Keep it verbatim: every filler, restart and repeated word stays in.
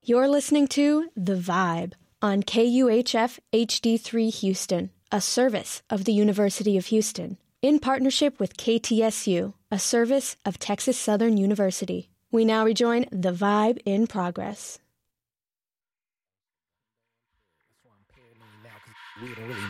You're listening to The Vibe on K U H F H D three Houston, a service of the University of Houston, in partnership with K T S U, a service of Texas Southern University. We now rejoin The Vibe in progress.